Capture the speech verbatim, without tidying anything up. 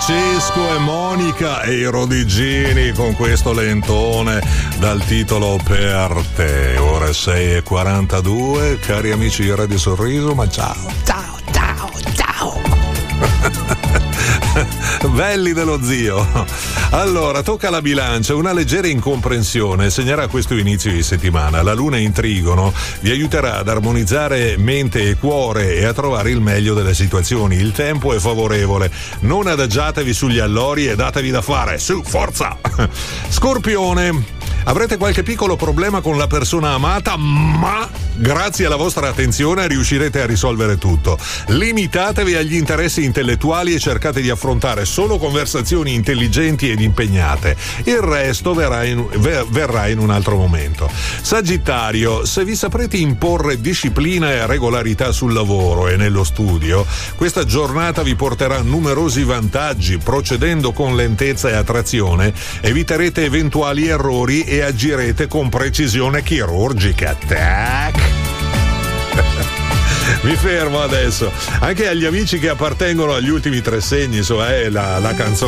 Francesco e Monica e i Rodiggini con questo lentone dal titolo Per te. Ore sei e quarantadue, cari amici di Radio Sorriso, ma ciao, ciao, ciao, ciao. Belli dello zio. Allora, tocca la bilancia. Una leggera incomprensione segnerà questo inizio di settimana. La luna in trigono vi aiuterà ad armonizzare mente e cuore e a trovare il meglio delle situazioni. Il tempo è favorevole. Non adagiatevi sugli allori e datevi da fare. Su, forza! Scorpione. Avrete qualche piccolo problema con la persona amata, ma grazie alla vostra attenzione riuscirete a risolvere tutto. Limitatevi agli interessi intellettuali e cercate di affrontare solo conversazioni intelligenti ed impegnate. Il resto verrà in, ver, verrà in un altro momento. Sagittario, se vi saprete imporre disciplina e regolarità sul lavoro e nello studio, questa giornata vi porterà numerosi vantaggi. Procedendo con lentezza e attrazione, eviterete eventuali errori e agirete con precisione chirurgica. Tac! Mi fermo adesso. Anche agli amici che appartengono agli ultimi tre segni, so, eh, la, la canzone